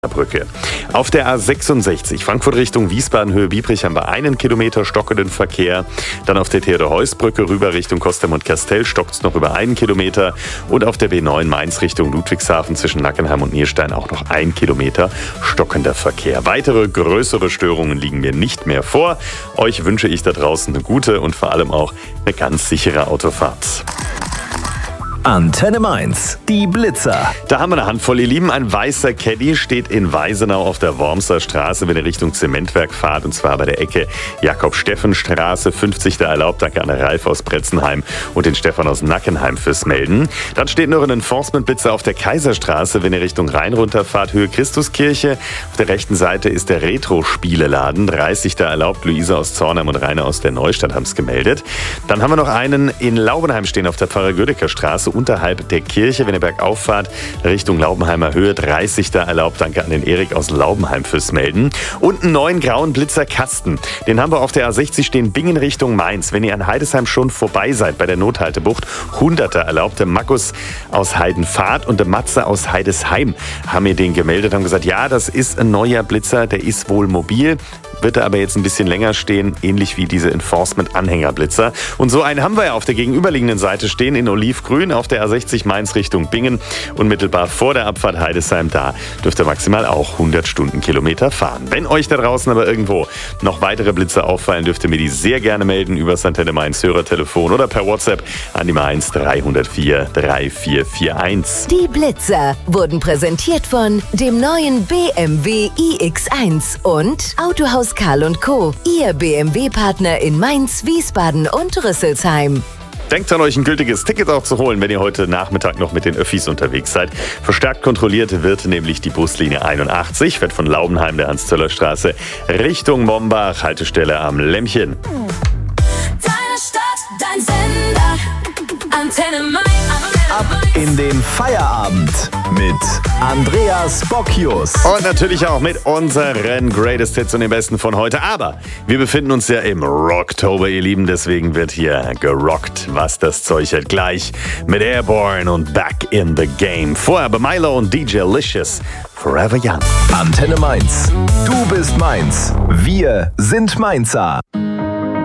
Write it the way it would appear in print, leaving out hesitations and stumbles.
Brücke. Auf der A66 Frankfurt Richtung Wiesbaden Höhe Biebrich haben wir 1 Kilometer stockenden Verkehr. Dann auf der Theodor-Heuss-Brücke rüber Richtung Kostem und Kastel stockt es noch über 1 Kilometer. Und auf der B9 Mainz Richtung Ludwigshafen zwischen Nackenheim und Nierstein auch noch 1 Kilometer stockender Verkehr. Weitere größere Störungen liegen mir nicht mehr vor. Euch wünsche ich da draußen eine gute und vor allem auch eine ganz sichere Autofahrt. Antenne Mainz, die Blitzer. Da haben wir eine Handvoll, ihr Lieben. Ein weißer Caddy steht in Weisenau auf der Wormser Straße, wenn ihr Richtung Zementwerk fahrt, und zwar bei der Ecke Jakob-Steffen-Straße. 50 da erlaubt. Danke an Ralf aus Bretzenheim und den Stefan aus Nackenheim fürs Melden. Dann steht noch ein Enforcement-Blitzer auf der Kaiserstraße, wenn ihr Richtung Rhein runterfahrt, Höhe Christuskirche. Auf der rechten Seite ist der Retro-Spieleladen. 30 da erlaubt. Luisa aus Zornheim und Rainer aus der Neustadt haben es gemeldet. Dann haben wir noch einen in Laubenheim stehen auf der Pfarrer-Gödecker-Straße, unterhalb der Kirche, wenn ihr bergauf fahrt, Richtung Laubenheimer Höhe, 30 da erlaubt. Danke an den Erik aus Laubenheim fürs Melden. Und einen neuen grauen Blitzerkasten. Den haben wir auf der A60 stehen, Bingen Richtung Mainz. Wenn ihr an Heidesheim schon vorbei seid, bei der Nothaltebucht, 100er erlaubt. Der Markus aus Heidenfahrt und der Matze aus Heidesheim haben mir den gemeldet, haben gesagt, ja, das ist ein neuer Blitzer, der ist wohl mobil, wird er aber jetzt ein bisschen länger stehen, ähnlich wie diese Enforcement-Anhängerblitzer. Und so einen haben wir ja auf der gegenüberliegenden Seite stehen, in Olivgrün, auf der A60 Mainz Richtung Bingen. Unmittelbar vor der Abfahrt Heidesheim, da dürft ihr maximal auch 100 Stundenkilometer fahren. Wenn euch da draußen aber irgendwo noch weitere Blitzer auffallen, dürft ihr mir die sehr gerne melden über das Antenne Mainz Hörertelefon oder per WhatsApp an die Mainz 304 3441. Die Blitzer wurden präsentiert von dem neuen BMW iX1 und Autohaus Karl & Co., Ihr BMW-Partner in Mainz, Wiesbaden und Rüsselsheim. Denkt dran, euch ein gültiges Ticket auch zu holen, wenn ihr heute Nachmittag noch mit den Öffis unterwegs seid. Verstärkt kontrolliert wird nämlich die Buslinie 81, fährt von Laubenheim der Hans-Zöller-Straße Richtung Mombach, Haltestelle am Lämmchen. Deine Stadt, dein Sender, Antenne Mainz. Ab in den Feierabend mit Andreas Bocchius. Und natürlich auch mit unseren Greatest Hits und den besten von heute. Aber wir befinden uns ja im Rocktober, ihr Lieben. Deswegen wird hier gerockt, was das Zeug hält. Gleich mit Airborne und Back in the Game. Vorher bei Milo und DJ Licious, Forever Young. Antenne Mainz. Du bist Mainz. Wir sind Mainzer.